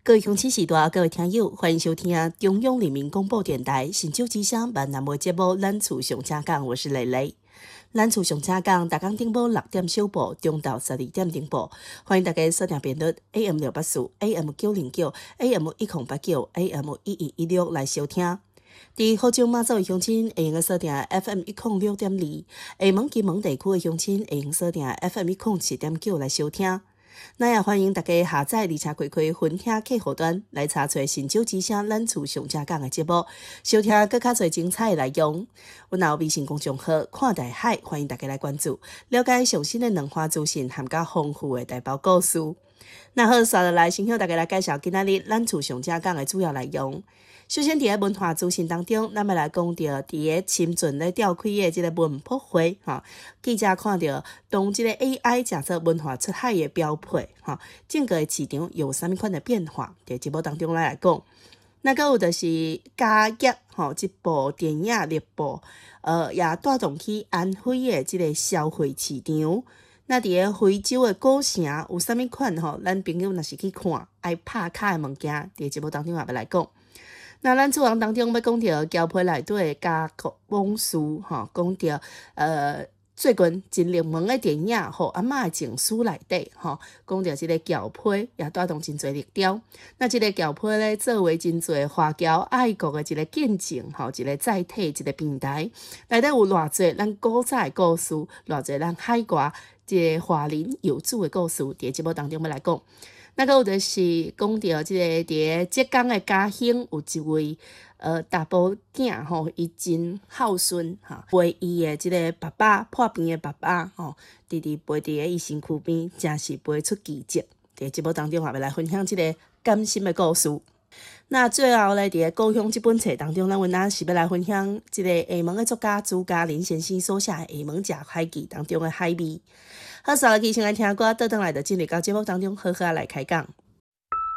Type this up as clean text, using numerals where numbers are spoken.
各位乡亲时代，各位听友，欢迎收听中央人民广播电台新竹之声闽南话节目《咱厝上车讲》，我是蕾蕾。咱厝上车讲，逐工顶播6点首播，中到12点顶播。欢迎大家锁定频率 AM684、AM909、AM1089、AM1116 来收听。伫福州马祖的乡亲会用锁定 FM106.2，厦门、金门地区的乡亲会用锁定 FM107.9 来收听。那也欢迎大家下载而且开分听客户端来查找新竹之声咱厝上车讲的节目，收听更较侪精彩的内容。阮也有微信公众号看大海，欢迎大家来关注，了解上新的两岸资讯，含较丰富的台胞故事。那好，刷落来，先向大家来介绍今仔日咱厝上车讲的主要内容。首先，伫文化资讯当中，咱要来讲到伫深圳咧召开的即个文博会，记者看到当即个 AI 假设文化出海的标配，整个市场有啥物款的变化？伫节目当中来讲，那个有就是家业即部电影热播，也带动起安徽的即个消费市场。那伫非洲的古城有啥物款咱朋友若是去看爱拍卡的物件，伫节目当中也要来讲。那咱主人当中要讲到交配内底的加国往事，讲到最近真热门的电影《阿嬷的情书》内底，讲到即个交配也带动真侪热潮。那即个交配咧，作为真侪华侨爱国的一个见证，一个载体，一个平台，内底有偌侪咱古早的故事，偌侪咱海外即个华人游子的故事，伫节目当中要来讲。那个有就是讲到即个伫浙江的嘉兴有一位大埔囝伊真孝顺陪伊的即个爸爸破病的爸爸直直陪伫伊身躯边，真是陪出奇迹。伫节目当中也要来分享即个感心的故事。那最后咧，伫故乡这本册当中，咱阮仔是要来分享即个厦门的作家朱家林先生所写的《厦门食海记》当中的海味。好，稍后先来听歌，倒转来就进入到节目当中，好好来开讲。